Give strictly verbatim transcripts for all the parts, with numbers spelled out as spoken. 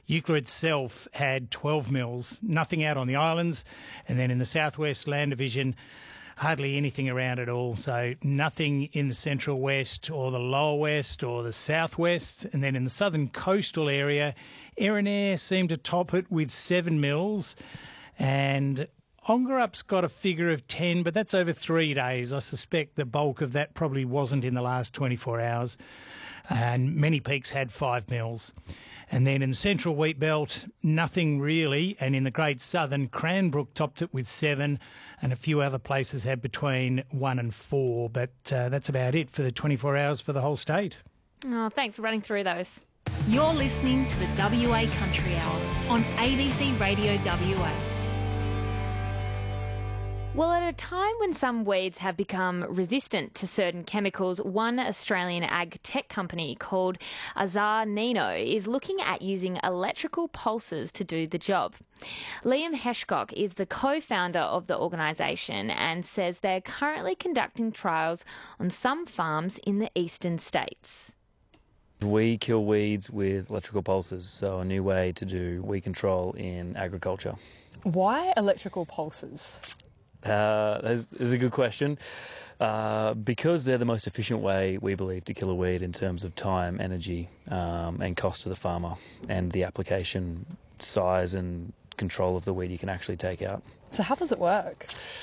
Eucla itself had twelve mils, nothing out on the islands, and then in the southwest land division, hardly anything around at all. So nothing in the central west or the lower west or the southwest. And then in the southern coastal area, Erinair seemed to top it with seven mils. And Ongerup's got a figure of ten, but that's over three days. I suspect the bulk of that probably wasn't in the last twenty-four hours. And many peaks had five mils. And then in the central wheat belt, nothing really. And in the Great Southern, Cranbrook topped it with seven, and a few other places had between one and four. But uh, that's about it for the twenty-four hours for the whole state. Oh, thanks for running through those. You're listening to the W A Country Hour on A B C Radio W A. Well, at a time when some weeds have become resistant to certain chemicals, one Australian ag tech company called Azar Nino is looking at using electrical pulses to do the job. Liam Heshcock is the co-founder of the organisation and says they're currently conducting trials on some farms in the eastern states. We kill weeds with electrical pulses, so a new way to do weed control in agriculture. Why electrical pulses? Uh, that's, that's a good question. Uh, because they're the most efficient way, we believe, to kill a weed in terms of time, energy, um, and cost to the farmer, and the application size and control of the weed you can actually take out. So how does it work?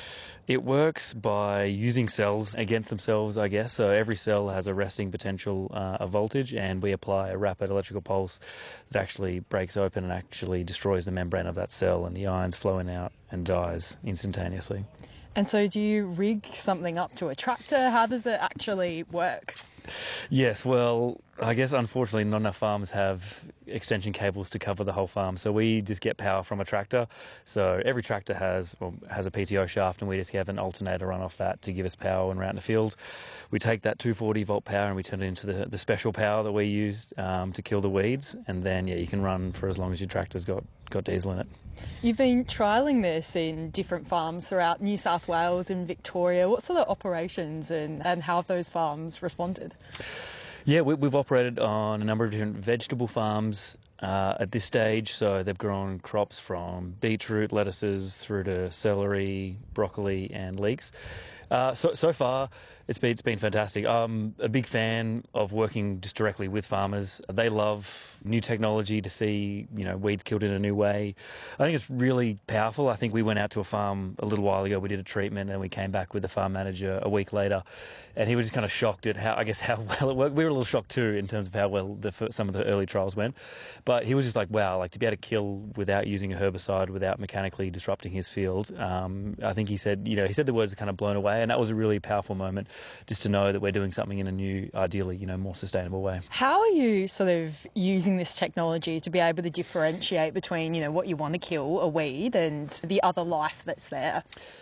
It works by using cells against themselves, I guess. So every cell has a resting potential uh, of voltage, and we apply a rapid electrical pulse that actually breaks open and actually destroys the membrane of that cell, and the ions flow in out and dies instantaneously. And so do you rig something up to a tractor? How does it actually work? Yes, well, I guess unfortunately not enough farms have extension cables to cover the whole farm, so we just get power from a tractor. So every tractor has well, has a P T O shaft, and we just have an alternator run off that to give us power when we're out in the field. We take that two hundred forty volt power and we turn it into the, the special power that we use um, to kill the weeds, and then yeah, you can run for as long as your tractor's got, got diesel in it. You've been trialling this in different farms throughout New South Wales and Victoria. What sort of operations and, and how have those farms responded? Yeah, we, we've operated on a number of different vegetable farms uh, at this stage. So they've grown crops from beetroot, lettuces, through to celery, broccoli and leeks. Uh, so, so far, it's been, it's been fantastic. I'm a big fan of working just directly with farmers. They love new technology, to see, you know, weeds killed in a new way. I think it's really powerful. I think we went out to a farm a little while ago, we did a treatment, and we came back with the farm manager a week later, and he was just kind of shocked at how, I guess, how well it worked. We were a little shocked too in terms of how well the, some of the early trials went, but he was just like, wow, like to be able to kill without using a herbicide, without mechanically disrupting his field. Um, I think he said, you know, he said the words are kind of blown away, and that was a really powerful moment, just to know that we're doing something in a new, ideally, you know, more sustainable way. How are you sort of using this technology to be able to differentiate between, you know, what you want to kill, a weed, and the other life that's there?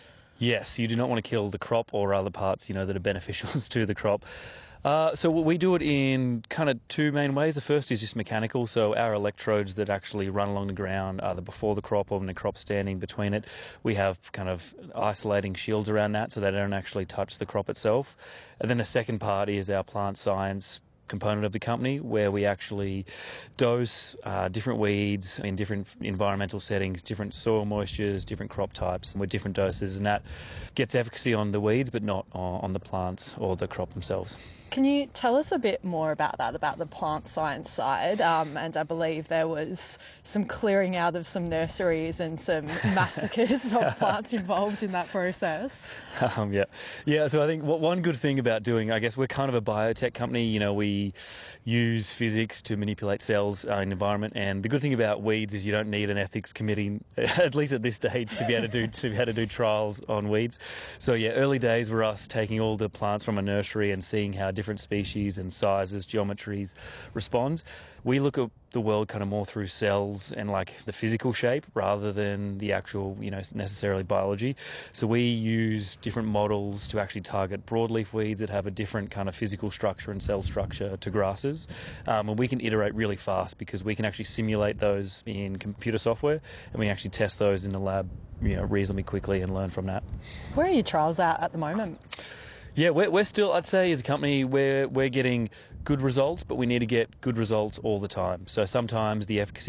Yes, you do not want to kill the crop or other parts, you know, that are beneficial to the crop. Uh, so we do it in kind of two main ways. The first is just mechanical. So our electrodes that actually run along the ground, either before the crop or when the crop's standing between it, we have kind of isolating shields around that so they don't actually touch the crop itself. And then the second part is our plant science component of the company, where we actually dose uh, different weeds in different environmental settings, different soil moistures, different crop types, and with different doses, and that gets efficacy on the weeds but not on the plants or the crop themselves. Can you tell us a bit more about that, about the plant science side? Um, and I believe there was some clearing out of some nurseries and some massacres of plants involved in that process. Um, yeah, yeah. So I think what one good thing about doing, I guess we're kind of a biotech company. You know, we use physics to manipulate cells uh, in environment, and the good thing about weeds is you don't need an ethics committee, at least at this stage, to be able to do to be able to do trials on weeds. So yeah, early days were us taking all the plants from a nursery and seeing how different species and sizes, geometries respond. We look at the world kind of more through cells and like the physical shape rather than the actual, you know, necessarily biology. So we use different models to actually target broadleaf weeds that have a different kind of physical structure and cell structure to grasses. Um, and we can iterate really fast because we can actually simulate those in computer software, and we actually test those in the lab, you know, reasonably quickly and learn from that. Where are your trials at at the moment? Yeah, we're, we're still, I'd say as a company, we're, we're getting good results, but we need to get good results all the time. So sometimes the efficacy